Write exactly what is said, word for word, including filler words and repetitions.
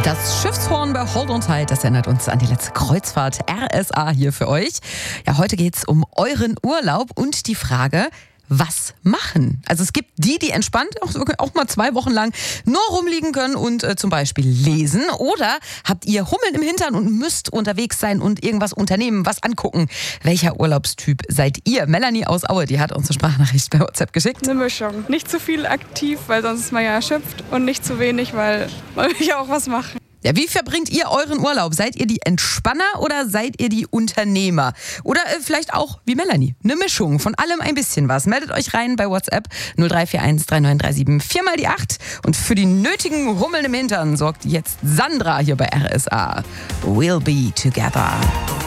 Das Schiffshorn bei Hold on Tight, das erinnert uns an die letzte Kreuzfahrt. R S A hier für euch. Ja, heute geht's um euren Urlaub und die Frage, was machen? Also es gibt die, die entspannt auch, auch mal zwei Wochen lang nur rumliegen können und äh, zum Beispiel lesen. Oder habt ihr Hummeln im Hintern und müsst unterwegs sein und irgendwas unternehmen, was angucken? Welcher Urlaubstyp seid ihr? Melanie aus Aue, die hat uns eine Sprachnachricht bei WhatsApp geschickt. Eine Mischung. Nicht zu viel aktiv, weil sonst ist man ja erschöpft, und nicht zu wenig, weil man will ja auch was machen. Ja, wie verbringt ihr euren Urlaub? Seid ihr die Entspanner oder seid ihr die Unternehmer? Oder äh, vielleicht auch wie Melanie, eine Mischung von allem ein bisschen was. Meldet euch rein bei WhatsApp null drei vier eins drei neun drei sieben vier mal die acht. Und für die nötigen Hummeln im Hintern sorgt jetzt Sandra hier bei R S A. We'll be together.